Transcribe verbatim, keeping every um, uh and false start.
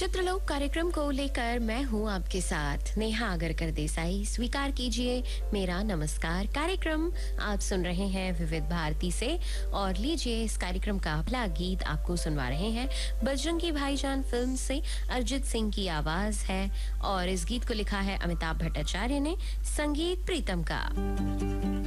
चित्रलोक कार्यक्रम को लेकर मैं हूँ आपके साथ नेहा आगरकर देसाई। स्वीकार कीजिए मेरा नमस्कार। कार्यक्रम आप सुन रहे हैं विविध भारती से और लीजिए इस कार्यक्रम का पहला गीत आपको सुनवा रहे हैं बजरंगी भाईजान फिल्म से। अरिजीत सिंह की आवाज है और इस गीत को लिखा है अमिताभ भट्टाचार्य ने, संगीत प्रीतम का।